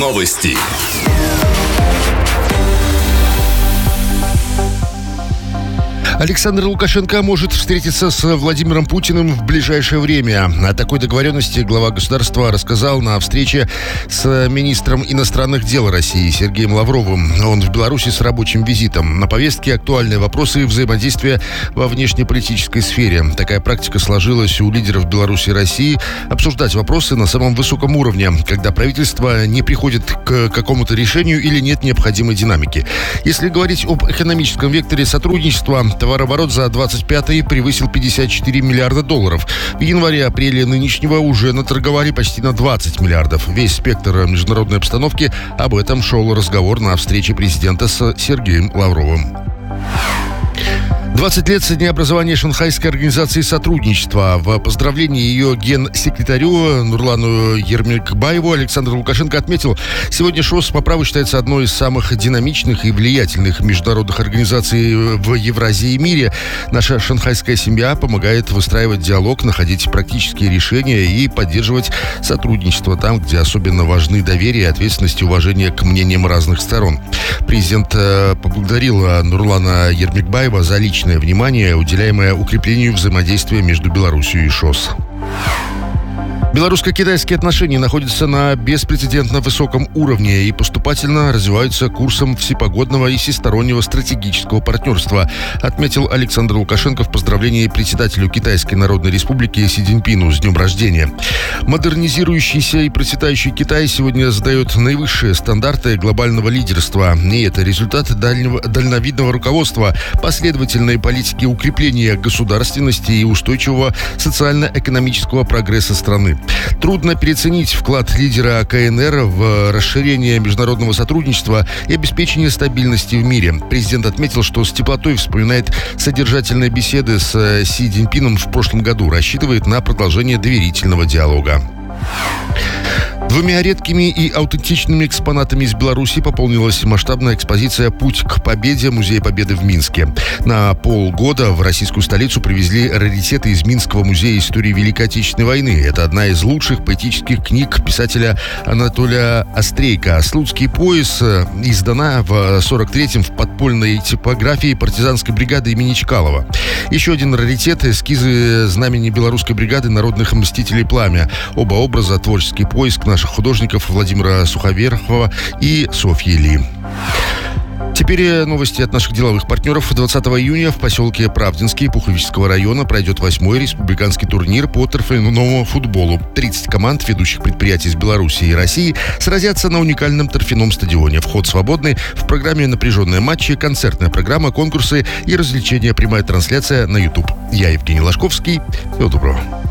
Новости. Александр Лукашенко может встретиться с Владимиром Путиным в ближайшее время. О такой договоренности глава государства рассказал на встрече с министром иностранных дел России Сергеем Лавровым. Он в Беларуси с рабочим визитом. На повестке актуальные вопросы взаимодействия во внешнеполитической сфере. Такая практика сложилась у лидеров Беларуси и России обсуждать вопросы на самом высоком уровне, когда правительство не приходит к какому-то решению или нет необходимой динамики. Если говорить об экономическом векторе сотрудничества, товарооборот за 25-й превысил $54 миллиарда. В январе-апреле нынешнего уже наторговали почти на 20 миллиардов. Весь спектр международной обстановки, об этом шел разговор на встрече президента с Сергеем Лавровым. 20 лет со дня образования Шанхайской организации сотрудничества. В поздравлении ее генсекретарю Нурлану Ермекбаеву Александр Лукашенко отметил, сегодня ШОС по праву считается одной из самых динамичных и влиятельных международных организаций в Евразии и мире. Наша шанхайская семья помогает выстраивать диалог, находить практические решения и поддерживать сотрудничество там, где особенно важны доверие, ответственность и уважение к мнениям разных сторон. Президент поблагодарил Нурлана Ермекбаева за личное внимание, уделяемое укреплению взаимодействия между Беларусью и ШОС. Белорусско-китайские отношения находятся на беспрецедентно высоком уровне и поступательно развиваются курсом всепогодного и всестороннего стратегического партнерства, отметил Александр Лукашенко в поздравлении председателю Китайской Народной Республики Си Цзиньпину с днем рождения. Модернизирующийся и процветающий Китай сегодня задает наивысшие стандарты глобального лидерства. И это результат дальновидного руководства, последовательной политики укрепления государственности и устойчивого социально-экономического прогресса страны. Трудно переоценить вклад лидера КНР в расширение международного сотрудничества и обеспечение стабильности в мире. Президент отметил, что с теплотой вспоминает содержательные беседы с Си Цзиньпином в прошлом году, рассчитывает на продолжение доверительного диалога. Двумя редкими и аутентичными экспонатами из Беларуси пополнилась масштабная экспозиция «Путь к победе» Музея Победы в Минске. На полгода в российскую столицу привезли раритеты из Минского музея истории Великой Отечественной войны. Это одна из лучших поэтических книг писателя Анатолия Острейко. «Слуцкий пояс» издана в 43-м в подпольной типографии партизанской бригады имени Чкалова. Еще один раритет — эскизы знамени белорусской бригады народных мстителей «Пламя». Оба образа — творческий поиск наших художников Владимира Суховерхова и Софьи Ли. Теперь новости от наших деловых партнеров. 20 июня в поселке Правдинский Пуховического района пройдет 8-й республиканский турнир по торфяному футболу. 30 команд ведущих предприятий из Беларуси и России сразятся на уникальном торфяном стадионе. Вход свободный. В программе напряженные матчи, концертная программа, конкурсы и развлечения. Прямая трансляция на YouTube. Я Евгений Ложковский. Всего доброго.